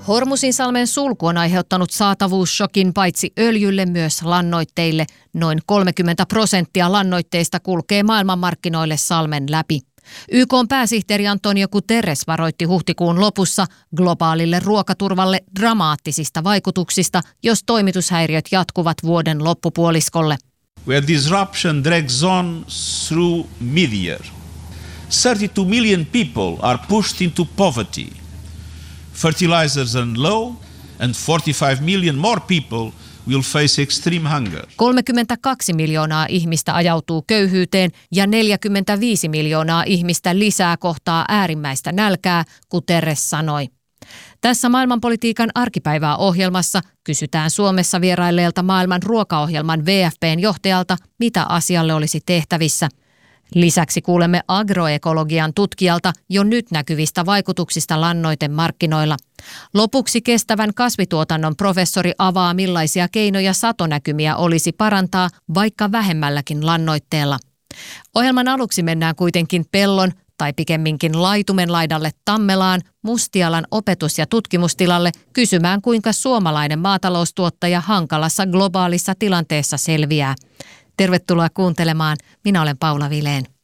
Hormuzinsalmen sulku on aiheuttanut saatavuusshokin paitsi öljylle myös lannoitteille. Noin 30% lannoitteista kulkee maailmanmarkkinoille salmen läpi. YK:n pääsihteeri Antonio Guterres varoitti huhtikuun lopussa globaalille ruokaturvalle dramaattisista vaikutuksista, jos toimitushäiriöt jatkuvat vuoden loppupuoliskolle. Where disruption drags on through mid-year, 32 million people are pushed into poverty. Fertilizers are low and 45 million more people will face extreme hunger. 32 miljoonaa ihmistä ajautuu köyhyyteen ja 45 miljoonaa ihmistä lisää kohtaa äärimmäistä nälkää, Guterres sanoi. Tässä maailmanpolitiikan arkipäivää ohjelmassa kysytään Suomessa vierailleelta maailman ruokaohjelman WFP:n johtajalta, mitä asialle olisi tehtävissä. Lisäksi kuulemme agroekologian tutkijalta jo nyt näkyvistä vaikutuksista lannoitemarkkinoilla. Lopuksi kestävän kasvituotannon professori avaa, millaisia keinoja satonäkymiä olisi parantaa vaikka vähemmälläkin lannoitteella. Ohjelman aluksi mennään kuitenkin pellon tai pikemminkin laitumen laidalle Tammelaan Mustialan opetus- ja tutkimustilalle kysymään, kuinka suomalainen maataloustuottaja hankalassa globaalissa tilanteessa selviää. Tervetuloa kuuntelemaan. Minä olen Paula Vilén.